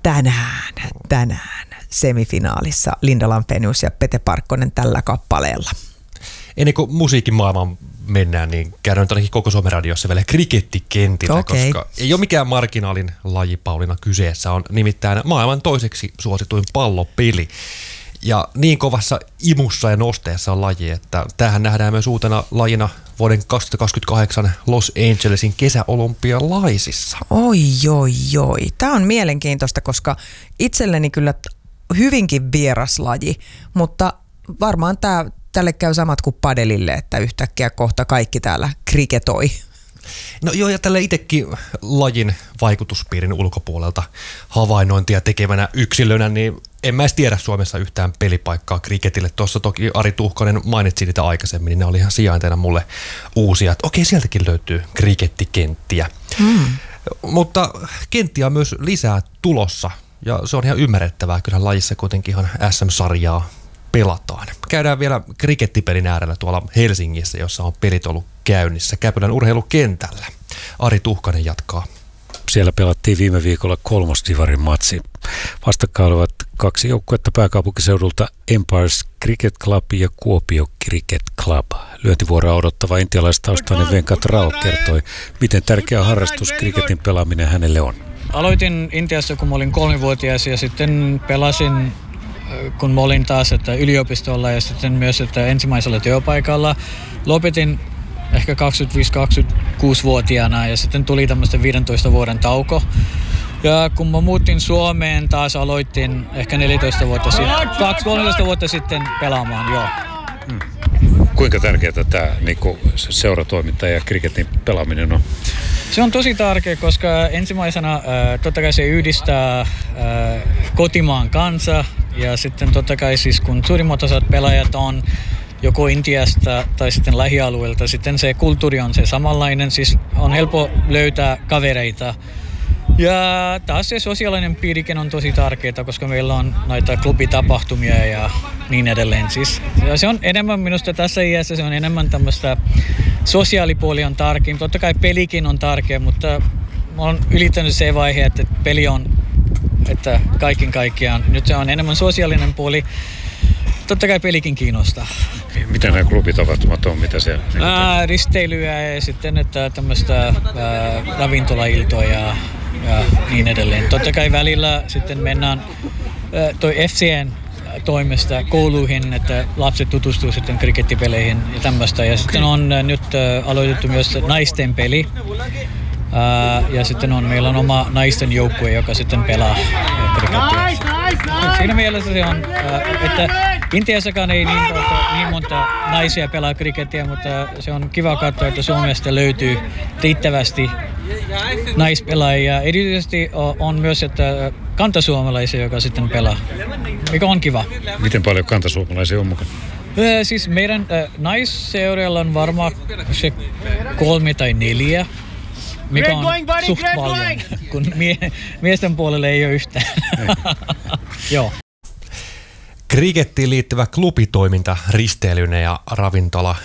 tänään semifinaalissa Linda Lampenius ja Pete Parkkonen tällä kappaleella. Ennen kuin musiikin maailmaan mennään, niin käydään ainakin koko Suomen radiossa vielä krikettikentillä, koska ei ole mikään marginaalin laji, Pauliina, kyseessä. On nimittäin maailman toiseksi suosituin pallopeli. Ja niin kovassa imussa ja nosteessa on laji, että tämähän nähdään myös uutena lajina vuoden 2028 Los Angelesin kesäolympialaisissa. Oi. Tämä on mielenkiintoista, koska itselleni kyllä hyvinkin vieras laji, mutta varmaan tälle käy samat kuin padelille, että yhtäkkiä kohta kaikki täällä kriketoi. No joo, ja tällä itsekin lajin vaikutuspiirin ulkopuolelta havainnointia tekevänä yksilönä, niin en mä edes tiedä Suomessa yhtään pelipaikkaa kriketille. Tuossa toki Ari Tuhkanen mainitsi niitä aikaisemmin, niin ne oli ihan sijainteena mulle uusia, että okei, sieltäkin löytyy krikettikenttiä. Mutta kenttiä on myös lisää tulossa, ja se on ihan ymmärrettävää. Kyllähän lajissa kuitenkin ihan SM-sarjaa pelataan. Käydään vielä krikettipelin äärellä tuolla Helsingissä, jossa on pelit ollut käynnissä Käpylän urheilukentällä. Ari Tuhkanen jatkaa. Siellä pelattiin viime viikolla 3. divarin matsi. Vastakkain olivat 2 joukkuetta pääkaupunkiseudulta, Empires Cricket Club ja Kuopio Cricket Club. Lyöntivuoroa odottava intialaistaustainen Venkat Rao kertoi, miten tärkeä harrastus kriketin pelaaminen hänelle on. Aloitin Intiassa, kun mä olin 3-vuotias ja sitten pelasin, kun mä olin taas yliopistolla ja sitten myös ensimmäisellä työpaikalla. Lopetin ehkä 25-26-vuotiaana ja sitten tuli tämmöistä 15 vuoden tauko. Ja kun mä muutin Suomeen, taas aloitin ehkä 13 vuotta sitten pelaamaan, joo. Kuinka tärkeää tämä seuratoiminta ja kriketin pelaaminen on? Se on tosi tärkeä, koska ensimmäisenä totta kai se yhdistää kotimaan kanssa ja sitten totta kai siis kun suurimmat osat pelaajat on joko Intiasta tai sitten lähialueelta, sitten se kulttuuri on se samanlainen, siis on helppo löytää kavereita. Ja taas se sosiaalinen piirikin on tosi tärkeää, koska meillä on näitä klubitapahtumia ja niin edelleen. Siis, ja se on enemmän minusta tässä iässä, se on enemmän tämmöistä sosiaalipuoli on tärkeä. Totta kai pelikin on tärkeä, mutta mä oon ylittänyt se vaihe, että peli on, että kaiken kaikkiaan. Nyt se on enemmän sosiaalinen puoli. Totta kai pelikin kiinnostaa. Miten nämä klubitapahtumat on? Mitä se risteilyä ja sitten että tämmöistä ravintolailtoja ja niin edelleen. Totta kai välillä sitten mennään toi FCN toimesta kouluihin, että lapset tutustuu sitten krikettipeleihin ja tämmöistä. Ja sitten on nyt aloitettu myös naisten peli. Ja sitten meillä on oma naisten joukkue, joka sitten pelaa krikettiä. Siinä mielessä se on, että Intiassakaan ei niin monta naisia pelaa krikettiä, mutta se on kiva katsoa, että Suomesta löytyy riittävästi naispelaajia. Erityisesti on myös että kantasuomalaisia, joka sitten pelaa, mikä on kiva. Miten paljon kantasuomalaisia on mukana? Siis meidän naisseuralla on varmaan se 3 tai 4. Mikä on suht paljon, kun miesten puolelle ei ole yhtään. Joo. Krikettiin liittyvä klubitoiminta, risteilynä ja ravintola